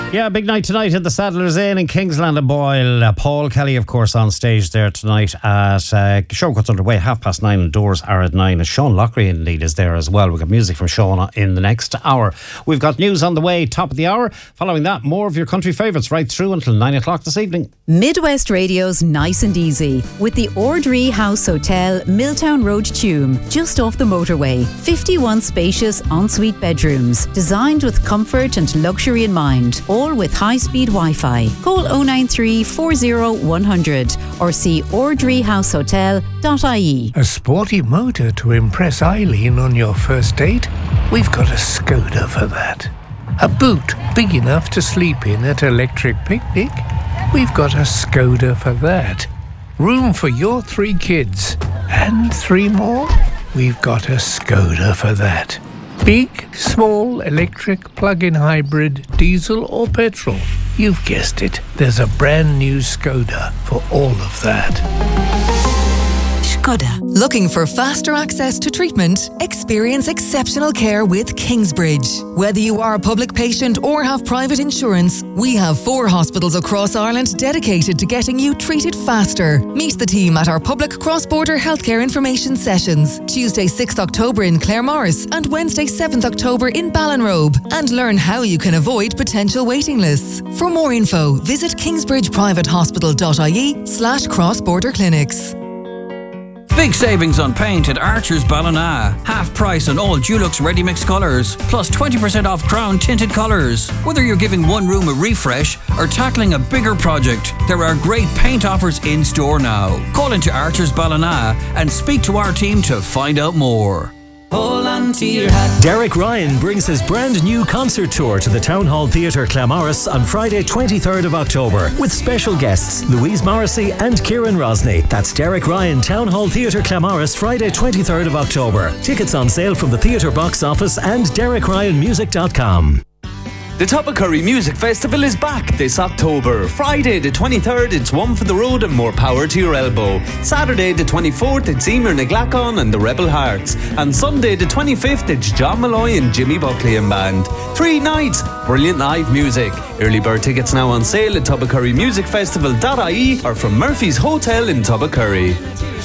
Yeah, big night tonight at the Sadler's Inn in Kingsland and Boyle. Paul Kelly, of course, on stage there tonight at show gets underway 9:30 and doors are at 9. And Sean Lockery indeed is there as well. We've got music from Sean in the next hour. We've got news on the way, top of the hour. Following that, more of your country favourites right through until 9 o'clock this evening. Midwest Radio's Nice and Easy with the Ordree House Hotel, Milltown Road, Tuam, just off the motorway. 51 spacious ensuite bedrooms, designed with comfort and luxury in mind, all with high-speed Wi-Fi. Call 093 40 100 or see ordreehousehotel.ie. A sporty motor to impress Eileen on your first date? We've got a Skoda for that. A boot big enough to sleep in at Electric Picnic? We've got a Skoda for that. Room for your 3 kids and 3 more? We've got a Skoda for that. Big, small, electric, plug-in hybrid, diesel or petrol. You've guessed it. There's a brand new Skoda for all of that. Skoda. Looking for faster access to treatment? Experience exceptional care with Kingsbridge. Whether you are a public patient or have private insurance, we have 4 hospitals across Ireland dedicated to getting you treated faster. Meet the team at our public cross-border healthcare information sessions, Tuesday 6th October in Claremorris and Wednesday 7th October in Ballinrobe, and learn how you can avoid potential waiting lists. For more info, visit kingsbridgeprivatehospital.ie/cross-border clinics. Big savings on paint at Archer's Ballina. Half price on all Dulux Ready Mix colours, plus 20% off Crown tinted colours. Whether you're giving one room a refresh or tackling a bigger project, there are great paint offers in store now. Call into Archer's Ballina and speak to our team to find out more. Hold on to your hat. Derek Ryan brings his brand new concert tour to the Town Hall Theatre Claremorris on Friday 23rd of October with special guests Louise Morrissey and Kieran Rosny. That's Derek Ryan, Town Hall Theatre Claremorris, Friday 23rd of October. Tickets on sale from the theatre box office and DerekRyanMusic.com. The Tubbercurry Music Festival is back this October. Friday the 23rd, it's One for the Road and More Power to Your Elbow. Saturday the 24th, it's Emer Naglacon and the Rebel Hearts. And Sunday the 25th, it's John Malloy and Jimmy Buckley and Band. 3 nights, brilliant live music. Early bird tickets now on sale at tubbercurrymusicfestival.ie or from Murphy's Hotel in Tubbercurry.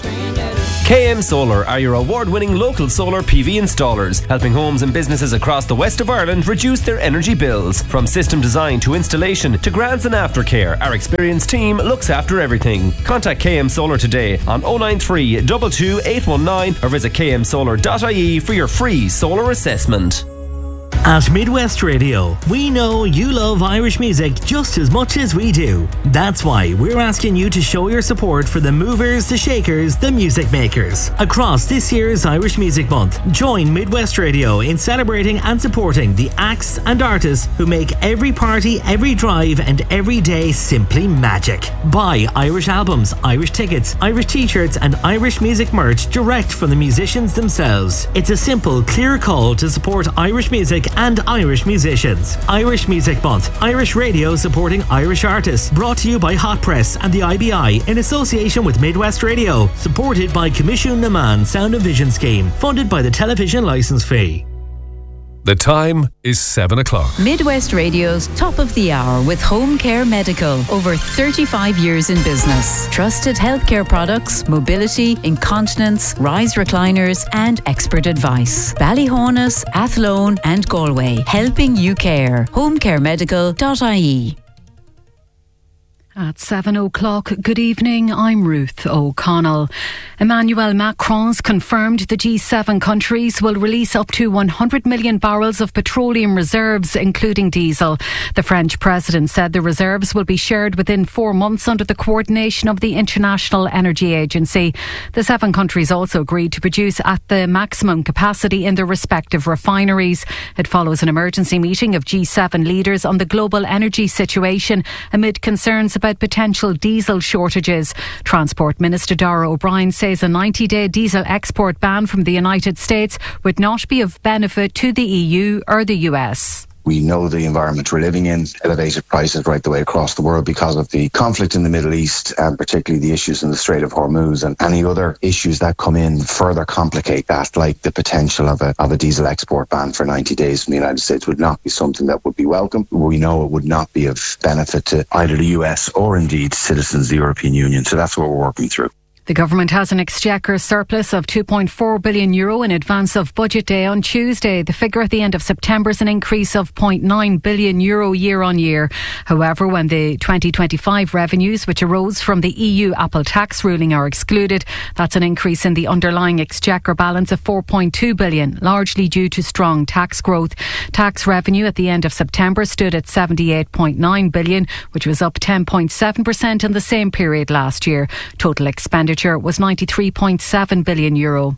KM Solar are your award-winning local solar PV installers, helping homes and businesses across the west of Ireland reduce their energy bills. From system design to installation to grants and aftercare, our experienced team looks after everything. Contact KM Solar today on 093 22 819 or visit kmsolar.ie for your free solar assessment. At Midwest Radio, we know you love Irish music just as much as we do. That's why we're asking you to show your support for the movers, the shakers, the music makers. Across this year's Irish Music Month, join Midwest Radio in celebrating and supporting the acts and artists who make every party, every drive and every day simply magic. Buy Irish albums, Irish tickets, Irish t-shirts and Irish music merch direct from the musicians themselves. It's a simple, clear call to support Irish music and Irish musicians. Irish Music Month, Irish Radio supporting Irish artists. Brought to you by Hot Press and the IBI in association with Midwest Radio. Supported by Commission Naman Sound and Vision Scheme. Funded by the television licence fee. The time is 7 o'clock. Midwest Radio's Top of the Hour with Home Care Medical. Over 35 years in business. Trusted healthcare products, mobility, incontinence, rise recliners and expert advice. Ballyhonus, Athlone and Galway. Helping you care. homecaremedical.ie. At 7 o'clock, good evening, I'm Ruth O'Connell. Emmanuel Macron's confirmed the G7 countries will release up to 100 million barrels of petroleum reserves, including diesel. The French president said the reserves will be shared within 4 months under the coordination of the International Energy Agency. The 7 countries also agreed to produce at the maximum capacity in their respective refineries. It follows an emergency meeting of G7 leaders on the global energy situation amid concerns about potential diesel shortages. Transport Minister Darragh O'Brien says a 90-day diesel export ban from the United States would not be of benefit to the EU or the US. We know the environment we're living in, elevated prices right the way across the world because of the conflict in the Middle East, and particularly the issues in the Strait of Hormuz, and any other issues that come in further complicate that, like the potential of a diesel export ban for 90 days from the United States would not be something that would be welcome. We know it would not be of benefit to either the US or indeed citizens of the European Union. So that's what we're working through. The government has an exchequer surplus of €2.4 billion in advance of budget day on Tuesday. The figure at the end of September is an increase of €0.9 billion year on year. However, when the 2025 revenues, which arose from the EU Apple tax ruling, are excluded, that's an increase in the underlying exchequer balance of €4.2 billion, largely due to strong tax growth. Tax revenue at the end of September stood at €78.9 billion, which was up 10.7% in the same period last year. Total expenditure was €93.7 billion.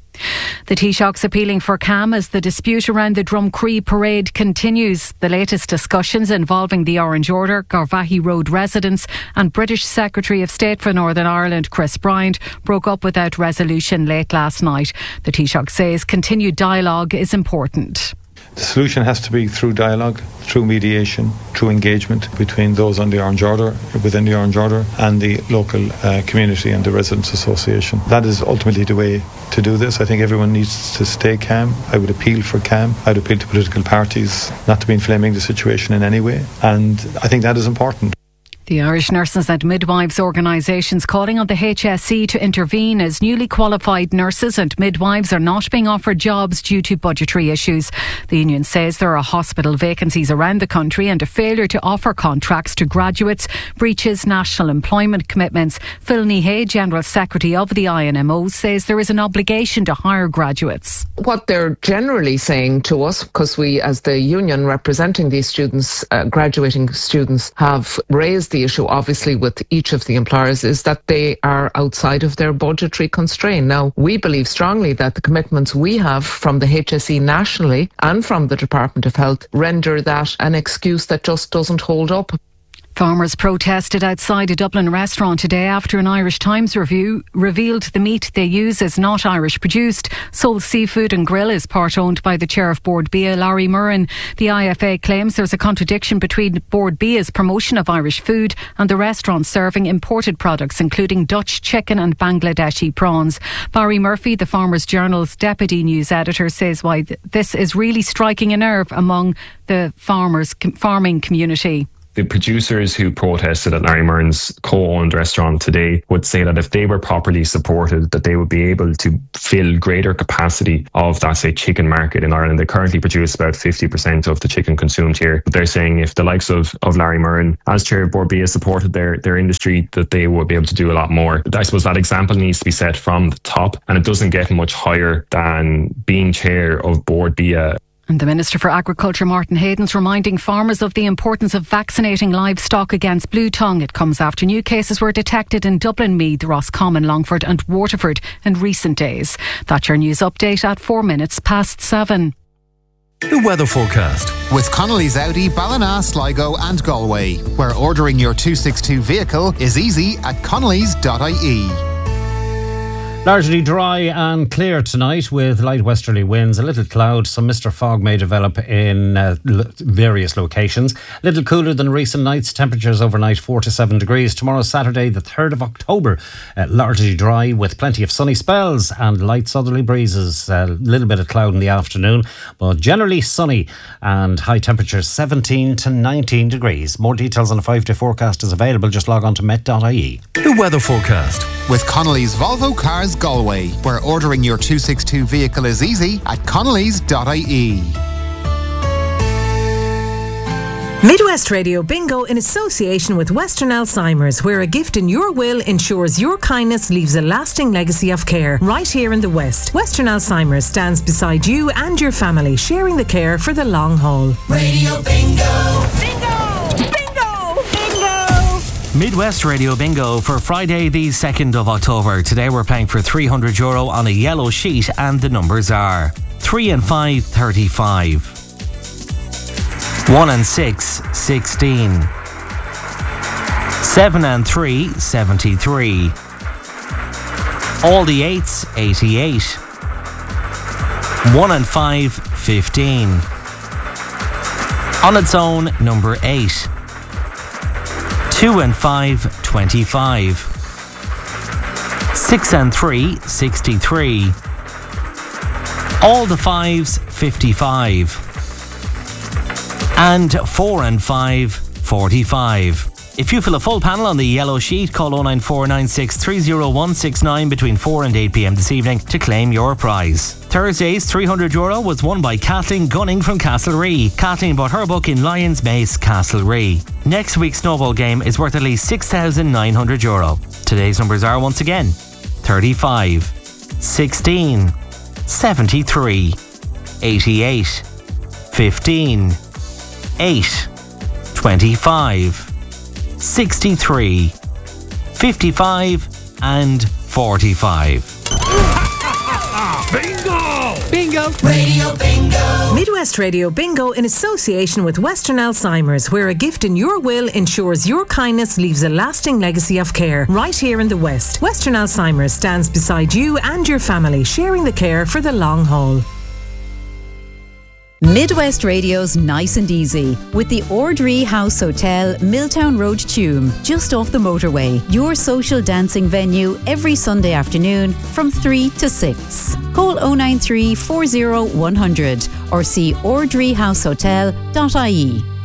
The Taoiseach's appealing for calm as the dispute around the Drumcree parade continues. The latest discussions involving the Orange Order, Garvaghey Road residents and British Secretary of State for Northern Ireland Chris Bryant broke up without resolution late last night. The Taoiseach says continued dialogue is important. The solution has to be through dialogue, through mediation, through engagement between those on the Orange Order, within the Orange Order, and the local community and the Residents' Association. That is ultimately the way to do this. I think everyone needs to stay calm. I would appeal for calm. I would appeal to political parties not to be inflaming the situation in any way. And I think that is important. The Irish Nurses and Midwives organisations calling on the HSE to intervene as newly qualified nurses and midwives are not being offered jobs due to budgetary issues. The union says there are hospital vacancies around the country and a failure to offer contracts to graduates breaches national employment commitments. Phil Nehay, General Secretary of the INMO, says there is an obligation to hire graduates. What they're generally saying to us, because we as the union representing these students, graduating students, have raised the issue obviously with each of the employers, is that they are outside of their budgetary constraint. Now, we believe strongly that the commitments we have from the HSE nationally and from the Department of Health render that an excuse that just doesn't hold up. Farmers protested outside a Dublin restaurant today after an Irish Times review revealed the meat they use is not Irish produced. Soul Seafood and Grill is part owned by the chair of Board Bia, Larry Murren. The IFA claims there's a contradiction between Board Bia's promotion of Irish food and the restaurant serving imported products including Dutch chicken and Bangladeshi prawns. Barry Murphy, the Farmers Journal's deputy news editor, says why this is really striking a nerve among the farming community. The producers who protested at Larry Murren's co-owned restaurant today would say that if they were properly supported, that they would be able to fill greater capacity of that, say, chicken market in Ireland. They currently produce about 50% of the chicken consumed here. But they're saying if the likes of Larry Murren, as chair of Board Bia, supported their industry, that they would be able to do a lot more. I suppose that example needs to be set from the top, and it doesn't get much higher than being chair of Board Bia. And the Minister for Agriculture, Martin Hayden's reminding farmers of the importance of vaccinating livestock against blue tongue. It comes after new cases were detected in Dublin, Meath, Roscommon, Longford and Waterford in recent days. That's your news update at 7:04. The weather forecast with Connolly's Audi, Ballina, Sligo and Galway, where ordering your 262 vehicle is easy at connolly's.ie. Largely dry and clear tonight with light westerly winds, a little cloud, some mist or fog may develop in various locations. A little cooler than recent nights, temperatures overnight 4 to 7 degrees. Tomorrow Saturday the 3rd of October, largely dry with plenty of sunny spells and light southerly breezes, a little bit of cloud in the afternoon, but generally sunny and high temperatures 17 to 19 degrees. More details on the 5-day forecast is available, just log on to met.ie. The weather forecast with Connolly's Volvo Cars Galway, where ordering your 262 vehicle is easy at connolly's.ie. Midwest Radio Bingo in association with Western Alzheimer's, where a gift in your will ensures your kindness leaves a lasting legacy of care right here in the West. Western Alzheimer's stands beside you and your family, sharing the care for the long haul. Radio Bingo! Midwest Radio Bingo for Friday the 2nd of October. Today we're playing for €300 on a yellow sheet and the numbers are 3 and 5, 35. 1 and 6, 16. 7 and 3, 73. All the 8s, 88. 1 and 5, 15. On its own, number 8. 2 and 5, 25. 6 and 3, 63. All the 5s, 55. And 4 and 5, 45. If you fill a full panel on the yellow sheet, call 09496 30169 between 4 and 8 p.m. this evening to claim your prize. Thursday's €300 was won by Kathleen Gunning from Castlerea. Kathleen bought her book in Lyons Mace, Castlerea. Next week's snowball game is worth at least €6,900. Today's numbers are once again 35, 16, 73, 88, 15, 8, 25, 63, 55 and 45. Bingo! Bingo! Radio Bingo! Midwest Radio Bingo in association with Western Alzheimer's, where a gift in your will ensures your kindness leaves a lasting legacy of care. Right here in the West, Western Alzheimer's stands beside you and your family, sharing the care for the long haul. Midwest Radio's Nice and Easy with the Ordree House Hotel, Milltown Road, Tuam, just off the motorway. Your social dancing venue every Sunday afternoon from 3 to 6. Call 093 40 100 or see ordreehousehotel.ie.